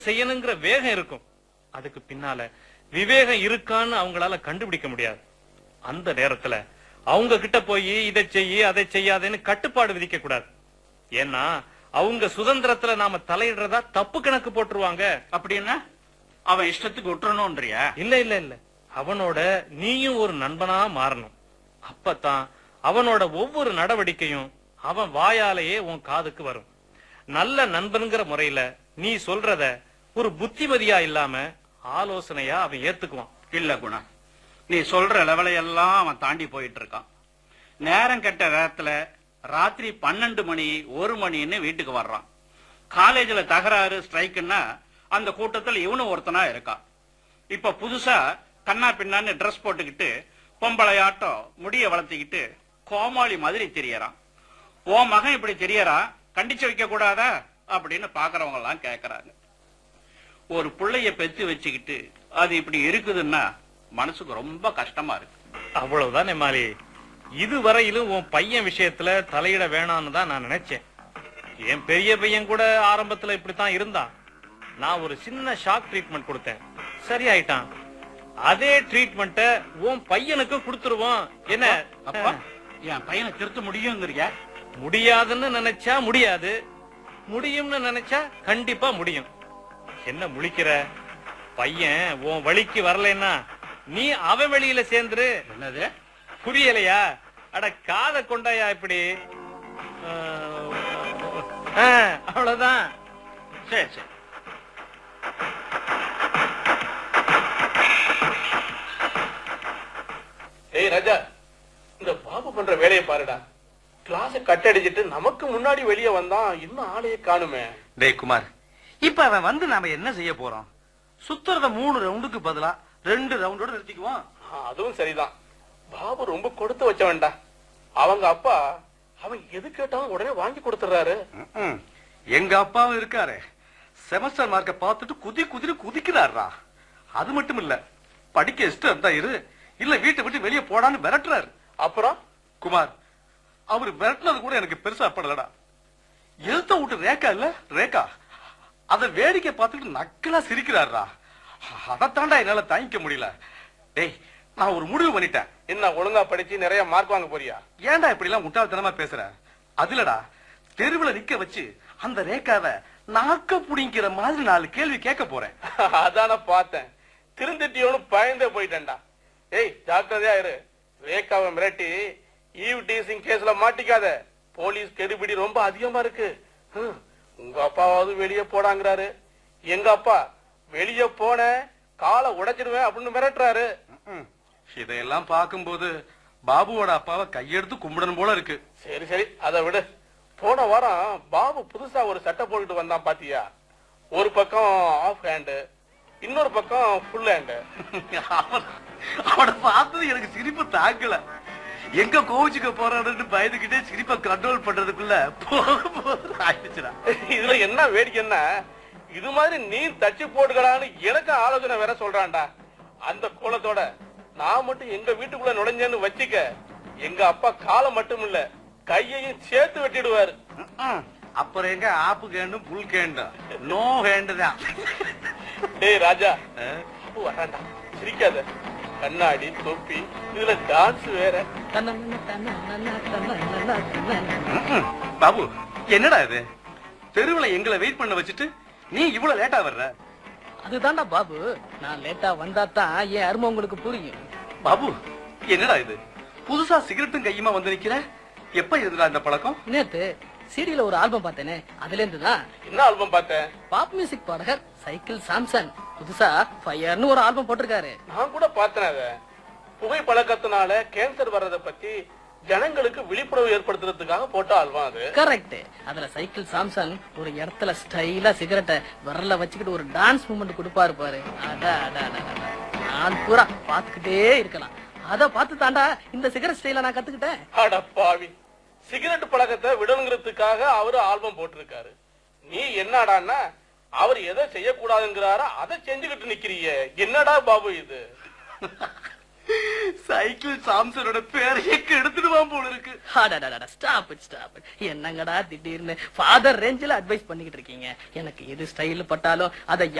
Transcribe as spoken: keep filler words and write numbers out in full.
செய்யணுங்கிற வேகம் இருக்கும். அதுக்கு பின்னால விவேகம் இருக்கான்னு அவங்களால கண்டுபிடிக்க முடியாது. அந்த நேரத்துல அவங்க கிட்ட போய் இதை செய்ய அதை செய்யாதேன்னு கட்டுப்பாடு விதிக்க கூடாது. ஏன்னா அவங்க சுதந்திரத்துல நாம தலையிடுறதா தப்பு கணக்கு போட்டுருவாங்க. அப்படின்னா அவன் இஷ்டத்துக்கு விட்டுறணும்ன்றியா? இல்ல இல்ல இல்ல, அவனோட நீயும் ஒரு நண்பனா மாறணும். அப்பதான் அவனோட ஒவ்வொரு நடவடிக்கையும் அவன் வாயாலேயே உன் காதுக்கு வரும். நல்ல நண்பன்கிற முறையில நீ சொல்றத ஒரு புத்திமதியா இல்லாம ஆலோசனையா அவன் ஏத்துக்குவான். இல்ல குணா, நீ சொல்ற லெவலையெல்லாம் அவன் தாண்டி போயிட்டு இருக்கான். நேரம் கெட்ட நேரத்துல ராத்திரி பன்னெண்டு மணி ஒரு மணின்னு வீட்டுக்கு வர்றான். காலேஜ்ல தகராறு ஸ்ட்ரைக்குன்னா அந்த கூட்டத்தில் இவனும் ஒருத்தனா இருக்கான். இப்ப புதுசா கண்ணா பின்னான்னு ட்ரெஸ் போட்டுக்கிட்டு பொம்பளையாட்டம் முடிய வளர்த்திக்கிட்டு கோமாளி மாதிரி தெரியறான். ஓ மகன் இப்படி தெரியறான், கண்டிச்சு வைக்க கூடாதா அப்படின்னு பாக்குறவங்க எல்லாம் கேக்குறாங்க. ஒரு பிள்ளைய பெத்து வச்சுக்கிட்டு அது இப்படி இருக்குதுன்னா மனசுக்கு ரொம்ப கஷ்டமா இருக்கு. அவ்வளவுதான் மாலி. இதுவரையிலும் உன் பையன் விஷயத்துல தலையிட வேணான்னு தான் நான் நினைச்சேன். என் பெரிய பையன் கூட ஆரம்பத்துல இப்படித்தான் இருந்தான். நான் ஒரு சின்ன ஷாக் ட்ரீட்மெண்ட் கொடுத்தேன், சரியாயிட்டான். அதே ட்ரீட்மெண்ட்ட உன் பையனுக்கு கொடுத்துருவோம். என்ன அப்பா, என் பையனை திருத்த முடியுங்கிறியா? முடியாதுன்னு நினைச்சா முடியாது, முடியும்னு நினைச்சா கண்டிப்பா முடியும். என்ன முழிக்கிற? பையன் உன் வழிக்கு வரலன்னா நீ அவன் வெளியில சேர்ந்துரு. என்னது புரியலையா? அட காத கொண்டாயா இப்படி. அவ்வளவுதான். சரி சரி. ஏய் ராஜா, இந்த பாபு பண்ற வேலையை பாருடா. கிளாஸ் கட் அடிச்சிட்டு நமக்கு முன்னாடி வெளியே வந்தான், இன்னும் ஆளையே காணுமே. டேய் குமார், இப்ப அவன் வந்து நாம என்ன செய்ய போறோம்? சுத்துறத மூணு ரவுண்டுக்கு பதிலா ரெண்டு ரவுண்டோட நிறுத்திக்குவோம். அதுவும் சரிதான். பாபு ரொம்ப கொடுத்து வச்சவன்டா. அவங்க அப்பா அவன் எது கேட்டாலும் உடனே வாங்கி கொடுத்துறாரு. எங்க அப்பாவும் இருக்காரு, செமஸ்டர் மார்க்க பார்த்துட்டு குதி குதிரை குதிக்கிறாரா. அது மட்டும் இல்ல, படிக்க இஷ்டம் இருந்தா இரு, இல்ல வீட்டை விட்டு வெளியே போடான்னு விரட்டுறாரு. அப்புறம் குமார், அவரு விரட்டினது கூட எனக்கு பெருசா படலடா. எழுத்த விட்டு ரேக்கா இல்ல ரேக்கா, அத வேடிக்கை பார்த்துட்டு நக்கலா சிரிக்கிறாரா. அதைத்தாண்டா என்னால தாங்கிக்க முடியல. டேய், நான் ஒரு முடிவு பண்ணிட்டேன். என்ன, ஒழுங்கா படிச்சு நிறைய மார்க் வாங்க போறியா? ஏன்டா இப்படி எல்லாம் முட்டாள்தனமா பேசுற? அதுலடா, தெருவுல நிக்க வச்சு அந்த ரேக்காவை நாக்க புடிங்கிற மாதிரி நாலு கேள்வி கேட்க போறேன். அதான பார்த்தேன், திருந்திட்டியோன்னு பயந்தே போயிட்டேன்டா. ஏய், ஜாக்கிரதையா இரு. ரேக்காவை மிரட்டி ஈவ் டீசிங் கேஸ்ல மாட்டிக்காத. போலீஸ் கெடுபிடி ரொம்ப அதிகமா இருக்கு. உங்க அப்பாவது வெளியே போடாங்கிறாரு. எங்க அப்பா வெளியே போன காலை உடைச்சிடுவேன் அப்படின்னு மிரட்டுறாரு. இதையெல்லாம் பார்க்கும்போது பாபுவோட அப்பாவை கையெடுத்து கும்பிடணும் போல இருக்கு. சரி சரி, அதை விடு. போன வாரம் பாபு புதுசா ஒரு சட்டை போட்டுட்டு வந்தான் பாத்தியா? ஒரு பக்கம் ஆஃப் ஹேண்டு, இன்னொரு பக்கம் ஃபுல் ஹேண்டு. அவனை பார்த்தது எனக்கு சிரிப்பு தாக்கல. எங்க கோவிச்சுக்க போறான்னு பயந்துகிட்டே சிரிப்பை கண்ட்ரோல் பண்றதுக்குள்ள ஆயிடுச்சுடா. இதுல என்ன வேடிக்கைன்னா, இது மாதிரி நீ தச்சு போட்டுக்கலான்னு எனக்கு ஆலோசனை வேற சொல்றான்டா. அந்த கோலத்தோட நான் மட்டும் எங்க வீட்டுக்குள்ள நுழைஞ்சேன்னு வச்சுக்க, எங்க அப்பா காலம் மட்டும் இல்ல கையையும் சேர்த்து வெட்டிடுவாரு. அப்புறம் எங்க ஆப்பு கேண்டும் புல் கேண்டும் நோ ஹேண்டு தான். டேய் ராஜா, வராண்டா, சிரிக்காத. கண்ணாடி தொப்பி, இதுல டான்ஸ் வேற. பாபு, என்னடா இது? தெருவுல எங்களை வெயிட் பண்ண வச்சுட்டு நீ இவ்வளவு லேட்டா வர்ற? அதுதான்டா பாபு, நான் லேட்டா வந்தா தான் என் அருமை உங்களுக்கு புரியும். பாபு, என்னடா இது? புதுசா சிகரெட்டும் கையுமா வந்து நிக்கிற. எப்ப இருந்தா இந்த பழக்கம்? நேத்து சீடியில ஒரு ஆல்பம் பார்த்தேனே, அதுல இருந்துதான். என்ன ஆல்பம் பார்த்தேன்? பாப் மியூசிக் பாடகர் சைக்கிள் சாம்சன் புதுசா ஃபயர்னு ஒரு ஆல்பம் போட்டிருக்காரு. நான் கூட பார்த்தேன். அத புகை பழக்கத்தினால கேன்சர் வர்றத பத்தி ஜனங்களுக்கு விழிப்புணர்வு ஏற்படுத்துறதுக்காக போட்ட ஆல்பம் அது. கரெக்ட். அதுல சைக்கிள் சாம்சன் ஒரு இடத்துல ஸ்டைலா சிகரெட்டை விரல்ல வச்சுக்கிட்டு ஒரு டான்ஸ் மூமெண்ட் கொடுப்பாரு பாரு. நான் பூரா பாத்துக்கிட்டே இருக்கலாம். அத பார்த்து தாண்டா இந்த சிகரெட் ஸ்டைல நான் கத்துக்கிட்டேன். அட பாவி, சிகரெட் பழக்கத்தை விடணுங்கிறதுக்காக அவரு ஆல்பம் போட்டிருக்காரு. நீ என்னடான்னா அவர் எதை செய்யக்கூடாதுங்கிறாரோ அதை செஞ்சுக்கிட்டு நிக்கிறிய. என்னடா பாபு இது? சைக்கிள் சாம்சனோட பேரையே கெடுத்துடுவான் போல இருக்கு. Stop it stop it. என்னங்கடா திடீர்னு ஃபாதர் ரேஞ்சில அட்வைஸ் பண்ணிக்கிட்டு இருக்கீங்க? எனக்கு எது ஸ்டைல் பட்டாலும் அதை